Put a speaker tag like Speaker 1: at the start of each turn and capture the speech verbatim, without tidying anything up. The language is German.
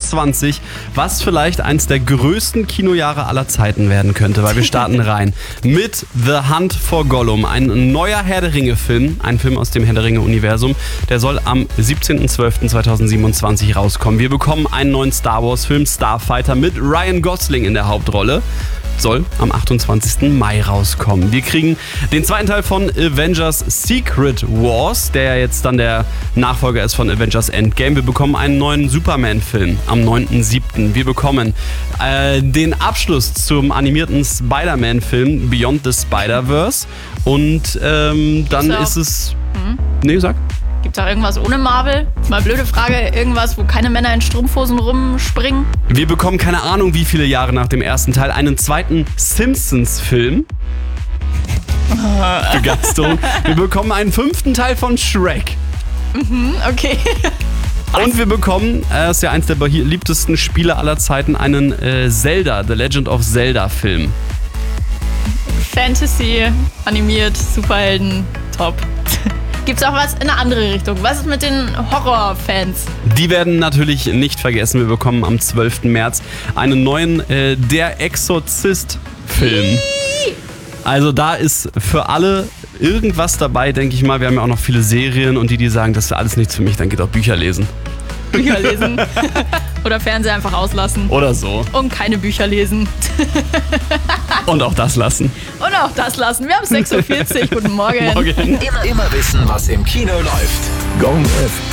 Speaker 1: siebenundzwanzig, was vielleicht eins der größten Kinojahre aller Zeiten werden könnte, weil wir starten rein mit The Hunt for Gollum, ein neuer Herr der Ringe-Film, ein Film aus dem Herr der Ringe-Universum, der soll am siebzehnten zwölften zweitausendsiebenundzwanzig rauskommen. Wir bekommen einen neuen Star Wars-Film, Starfighter, mit Ryan Gosling in der Hauptrolle. Soll am achtundzwanzigsten Mai rauskommen. Wir kriegen den zweiten Teil von Avengers Secret Wars, der ja jetzt dann der Nachfolger ist von Avengers Endgame. Wir bekommen einen neuen Superman-Film am neunten siebten Wir bekommen äh, den Abschluss zum animierten Spider-Man-Film Beyond the Spider-Verse. Und ähm, dann so. ist es... Mhm. Nee, sag.
Speaker 2: Gibt's auch irgendwas ohne Marvel? Mal blöde Frage, irgendwas, wo keine Männer in Strumpfhosen rumspringen?
Speaker 1: Wir bekommen keine Ahnung, wie viele Jahre nach dem ersten Teil einen zweiten Simpsons-Film. Begeisterung. Wir bekommen einen fünften Teil von Shrek.
Speaker 2: Mhm, okay.
Speaker 1: Und wir bekommen, äh, ist ja eins der beliebtesten Spiele aller Zeiten, einen äh, Zelda, The Legend of Zelda-Film.
Speaker 2: Fantasy, animiert, Superhelden, top. Gibt's auch was in eine andere Richtung? Was ist mit den Horrorfans?
Speaker 1: Die werden natürlich nicht vergessen. Wir bekommen am zwölften März einen neuen äh, Der Exorzist-Film. Also da ist für alle irgendwas dabei, denke ich mal. Wir haben ja auch noch viele Serien und die, die sagen, das ist alles nichts für mich, dann geht auch Bücher lesen.
Speaker 2: Bücher lesen. Oder Fernseher einfach auslassen.
Speaker 1: Oder so.
Speaker 2: Und keine Bücher lesen.
Speaker 1: Und auch das lassen.
Speaker 2: Und auch das lassen. Wir haben sechs Uhr vierzig. Guten Morgen.
Speaker 1: Morgen.
Speaker 3: Immer, immer wissen, was im Kino läuft. Go F